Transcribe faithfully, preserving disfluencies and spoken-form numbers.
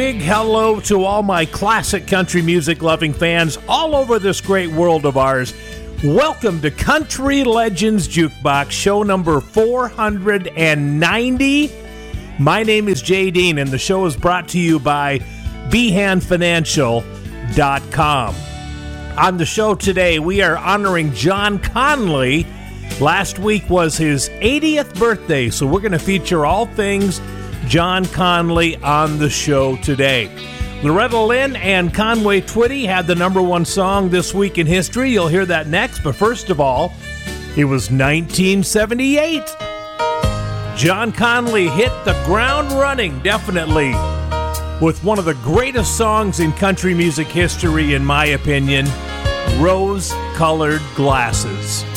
big hello to all my classic country music loving fans all over this great world of ours. Welcome to Country Legends Jukebox, show number four hundred ninety. My name is Jay Dean, and the show is brought to you by behan financial dot com. On the show today, we are honoring John Conlee. Last week was his eightieth birthday, so we're going to feature all things John Conlee on the show today. Loretta Lynn and Conway Twitty had the number one song this week in history. You'll hear that next, but first of all, it was nineteen seventy-eight. John Conlee hit the ground running, definitely, with one of the greatest songs in country music history, in my opinion, Rose-Colored Glasses.